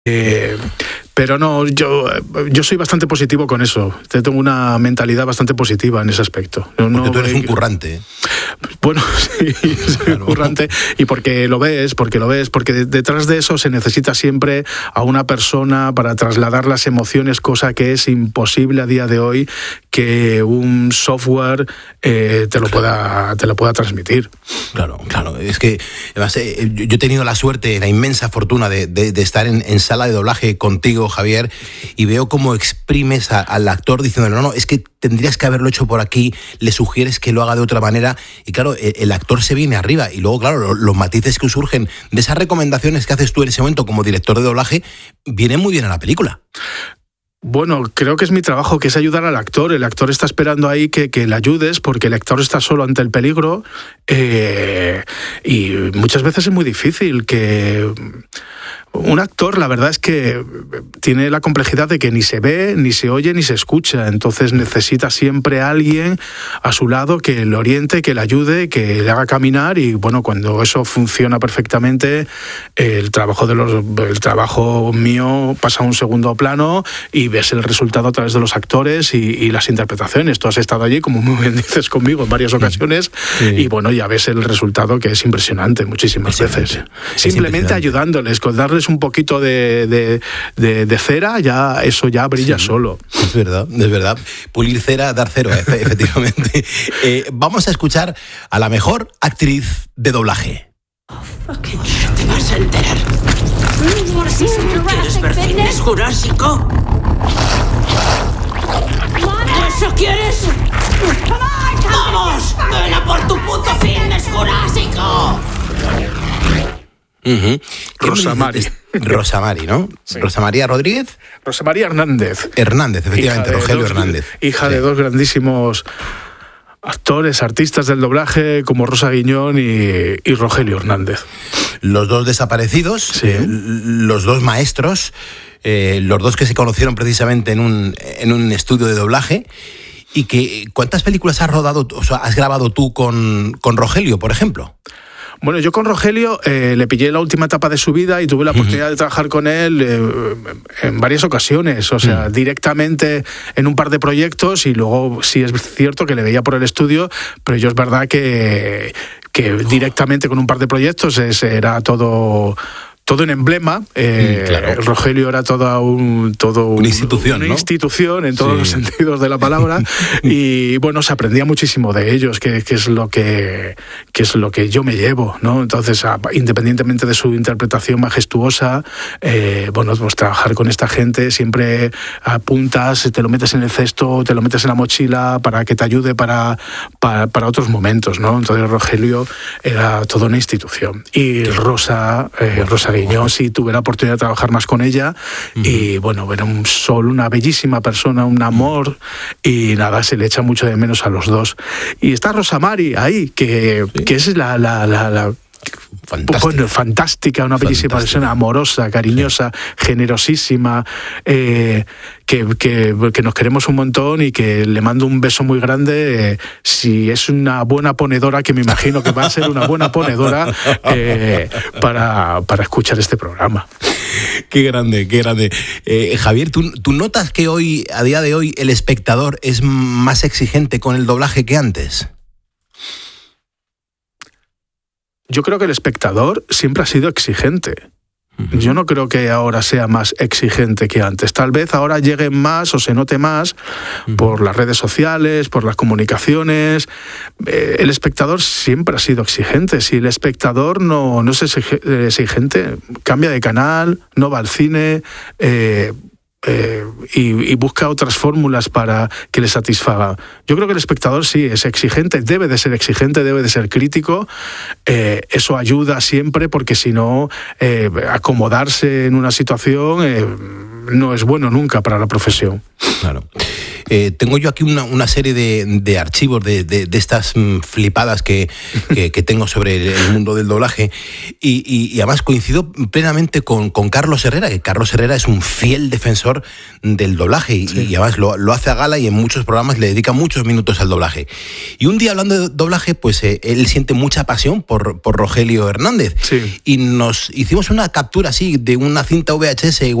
Pero no, yo soy bastante positivo con eso. Tengo una mentalidad bastante positiva en ese aspecto. Porque tú eres un currante. Bueno, sí, soy un currante, y porque lo ves, porque detrás de eso se necesita siempre a una persona para trasladar las emociones, cosa que es imposible a día de hoy que un software te lo pueda transmitir. Claro. Es que además, yo he tenido la suerte, la inmensa fortuna de estar en sala de doblaje contigo, Javier, y veo cómo exprimes al actor diciéndole, no, es que tendrías que haberlo hecho por aquí, le sugieres que lo haga de otra manera, y claro, el actor se viene arriba, y luego, claro, los matices que surgen de esas recomendaciones que haces tú en ese momento como director de doblaje, vienen muy bien a la película. Bueno, creo que es mi trabajo, que es ayudar al actor. El actor está esperando ahí que le ayudes, porque el actor está solo ante el peligro, y muchas veces es muy difícil que... Un actor, la verdad es que tiene la complejidad de que ni se ve, ni se oye, ni se escucha. Entonces necesita siempre a alguien a su lado que le oriente, que le ayude, que le haga caminar. Y bueno, cuando eso funciona perfectamente, el trabajo mío pasa a un segundo plano y ves el resultado a través de los actores y las interpretaciones. Tú has estado allí, como muy bien dices, conmigo en varias ocasiones, y bueno, ya ves el resultado, que es impresionante muchísimas veces. Simplemente ayudándoles, con darles un poquito de cera, ya eso ya brilla solo. Es verdad. Pulir cera, dar cero, efectivamente. Vamos a escuchar a la mejor actriz de doblaje. Te vas a enterar. ¿Quieres ver Fitness Jurásico? ¿Eso quieres? ¡Vamos! ¡Ven a por tu puto Fitness Jurásico! Rosa Mari, ¿no? Sí. Rosa María Rodríguez. Rosa María Hernández, efectivamente, Rogelio Hernández. Hija de dos grandísimos actores, artistas del doblaje, como Rosa Guiñón y Rogelio Hernández. Los dos desaparecidos, sí. Los dos maestros, los dos que se conocieron precisamente en un estudio de doblaje. Y que, ¿cuántas películas has rodado, o sea, has grabado tú con Rogelio, por ejemplo? Bueno, yo con Rogelio le pillé la última etapa de su vida y tuve la oportunidad de trabajar con él en varias ocasiones, o sea, directamente en un par de proyectos, y luego sí es cierto que le veía por el estudio, pero yo es verdad que directamente con un par de proyectos era todo en emblema. Claro. Rogelio era una institución, ¿no? Institución en todos los sentidos de la palabra. Y bueno, se aprendía muchísimo de ellos, que es lo que yo me llevo, ¿no? Entonces, independientemente de su interpretación majestuosa, bueno, pues trabajar con esta gente, siempre apuntas, te lo metes en el cesto, te lo metes en la mochila para que te ayude para otros momentos, ¿no? Entonces Rogelio era toda una institución. Y Rosa Guiñón, sí tuve la oportunidad de trabajar más con ella, y bueno, era un sol, una bellísima persona, un amor, y nada, se le echa mucho de menos a los dos. Y está Rosa Mari ahí, que es la fantástica, una bellísima persona, amorosa, cariñosa, generosísima, que nos queremos un montón, y que le mando un beso muy grande. Si es una buena ponedora, que me imagino que va a ser una buena ponedora, para escuchar este programa. Qué grande. Javier, ¿tú notas que hoy, a día de hoy, el espectador es más exigente con el doblaje que antes? Yo creo que el espectador siempre ha sido exigente. Yo no creo que ahora sea más exigente que antes. Tal vez ahora llegue más o se note más por las redes sociales, por las comunicaciones. El espectador siempre ha sido exigente. Si el espectador no es exigente, cambia de canal, no va al cine, y busca otras fórmulas para que le satisfaga. Yo creo que el espectador sí es exigente, debe de ser crítico. Eso ayuda siempre, porque si no, acomodarse en una situación no es bueno nunca para la profesión. Claro. tengo yo aquí una serie de archivos de estas flipadas que tengo sobre el mundo del doblaje y además coincido plenamente con Carlos Herrera, que Carlos Herrera es un fiel defensor del doblaje y además lo hace a gala y en muchos programas le dedica muchos minutos al doblaje. Y un día hablando de doblaje, pues él siente mucha pasión por Rogelio Hernández y nos hicimos una captura así de una cinta VHS